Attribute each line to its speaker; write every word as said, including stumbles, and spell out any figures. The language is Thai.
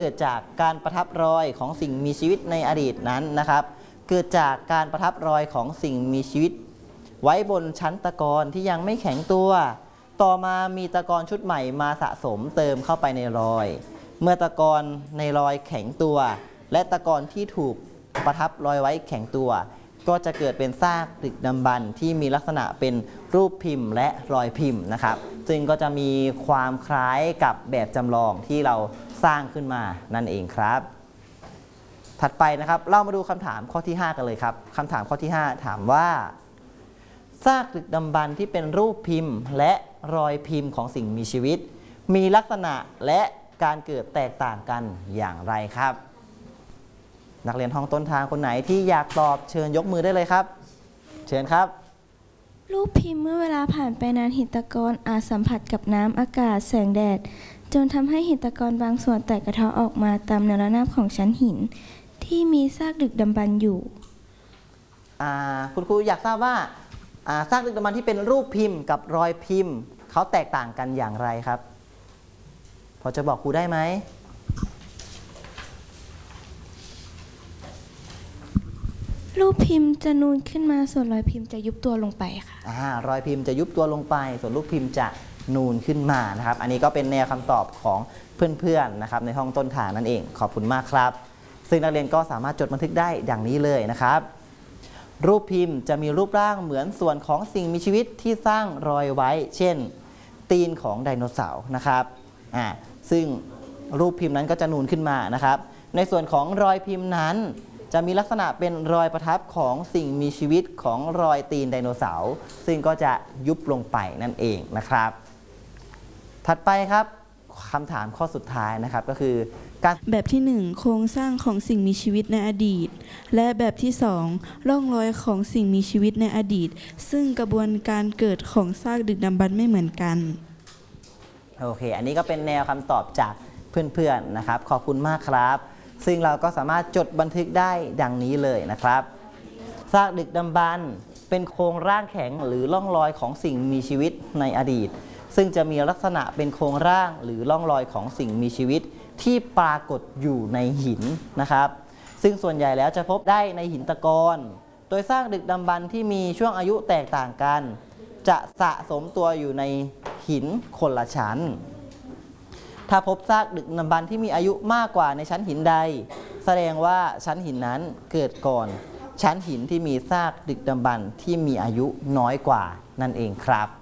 Speaker 1: เกิดจากการประทับรอยของสิ่งมีชีวิตในอดีตนั้นนะครับเกิดจากการประทับรอยของสิ่งมีชีวิตไว้บนชั้นตะกอนที่ยังไม่แข็งตัวต่อมามีตะกอนชุดใหม่มาสะสมเติมเข้าไปในรอยเมื่อตะกอนในรอยแข็งตัวและตะกอนที่ถูกประทับรอยไว้แข็งตัวก็จะเกิดเป็นซากดึกดำบรรพ์ที่มีลักษณะเป็นรูปพิมพ์และรอยพิมพ์นะครับซึ่งก็จะมีความคล้ายกับแบบจำลองที่เราสร้างขึ้นมานั่นเองครับถัดไปนะครับเรามาดูคำถามข้อที่ห้ากันเลยครับคำถามข้อที่ห้าถามว่าซากดึกดำบรรพ์ที่เป็นรูปพิมพ์และรอยพิมพ์ของสิ่งมีชีวิตมีลักษณะและการเกิดแตกต่างกันอย่างไรครับนักเรียนห้องต้นทางคนไหนที่อยากตอบเชิญยกมือได้เลยครับเชิญครับ
Speaker 2: รูปพิมพ์เมื่อเวลาผ่านไปนานหินตะกอนอาจสัมผัสกับน้ำอากาศแสงแดดจนทำให้หินตะกอนบางส่วนแตกกระเทาะออกมาตามแนวระนาบของชั้นหินที่มีซากดึกดำบรรพ์อยู่
Speaker 1: คุณครูอยากทราบว่าซากดึกดำบรรพ์ที่เป็นรูปพิมพ์กับรอยพิมพ์เขาแตกต่างกันอย่างไรครับพอจะบอกครูได้ไหม
Speaker 2: รูปพิมพ์จะนูนขึ้นมาส่วนรอยพิมพ์จะยุบตัวลงไปค่ะ
Speaker 1: รอยพิมพ์จะยุบตัวลงไปส่วนรูปพิมพ์จะนูนขึ้นมานะครับอันนี้ก็เป็นแนวคำตอบของเพื่อนๆนะครับในห้องต้นทางนั่นเองขอบคุณมากครับซึ่งนักเรียนก็สามารถจดบันทึกได้ดังนี้เลยนะครับรูปพิมพ์จะมีรูปร่างเหมือนส่วนของสิ่งมีชีวิตที่สร้างรอยไว้เช่นตีนของไดโนเสาร์นะครับอ่าซึ่งรูปพิมพ์นั้นก็จะนูนขึ้นมานะครับในส่วนของรอยพิมพ์นั้นจะมีลักษณะเป็นรอยประทับของสิ่งมีชีวิตของรอยตีนไดโนเสาร์ซึ่งก็จะยุบลงไปนั่นเองนะครับถัดไปครับคำถามข้อสุดท้ายนะครับก็คือการ
Speaker 3: แบบที่หนึ่งโครงสร้างของสิ่งมีชีวิตในอดีตและแบบที่สองร่องรอยของสิ่งมีชีวิตในอดีตซึ่งกระบวนการเกิดของซากดึกดำบรรพ์ไม่เหมือนกัน
Speaker 1: โอเคอันนี้ก็เป็นแนวคำตอบจากเพื่อนๆนะครับขอบคุณมากครับซึ่งเราก็สามารถจดบันทึกได้ดังนี้เลยนะครับซากดึกดำบรรพ์เป็นโครงร่างแข็งหรือร่องรอยของสิ่งมีชีวิตในอดีตซึ่งจะมีลักษณะเป็นโครงร่างหรือร่องรอยของสิ่งมีชีวิตที่ปรากฏอยู่ในหินนะครับซึ่งส่วนใหญ่แล้วจะพบได้ในหินตะกอนโดยซากดึกดำบรรพ์ที่มีช่วงอายุแตกต่างกันจะสะสมตัวอยู่ในหินคนละชั้นถ้าพบซากดึกดำบรรพ์ที่มีอายุมากกว่าในชั้นหินใดแสดงว่าชั้นหินนั้นเกิดก่อนชั้นหินที่มีซากดึกดำบรรพ์ที่มีอายุน้อยกว่านั่นเองครับ